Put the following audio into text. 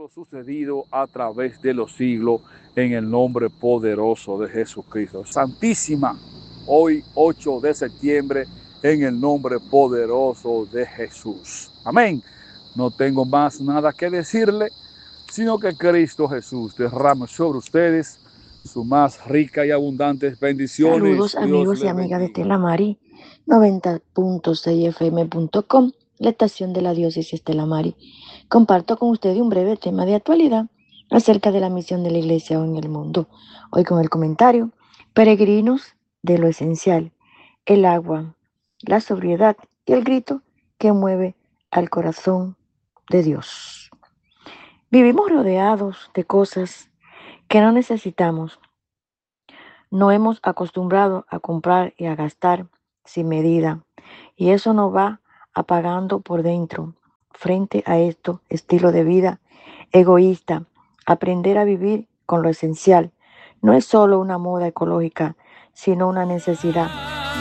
lo sucedido a través de los siglos en el nombre poderoso de Jesucristo. Santísima, hoy 8 de septiembre, en el nombre poderoso de Jesús. Amén. No tengo más nada que decirle, sino que Cristo Jesús derrame sobre ustedes su más rica y abundantes bendiciones. Saludos Dios amigos y les amigas de bendiga. Estela Mari, 90.6fm.com, la estación de la diócesis Estela Mari. Comparto con ustedes un breve tema de actualidad acerca de la misión de la iglesia en el mundo. Hoy con el comentario, peregrinos de lo esencial, el agua, la sobriedad y el grito que mueve al corazón de Dios. Vivimos rodeados de cosas que no necesitamos. No hemos acostumbrado a comprar y a gastar sin medida, y eso nos va apagando por dentro. Frente a esto, estilo de vida egoísta, aprender a vivir con lo esencial no es solo una moda ecológica, sino una necesidad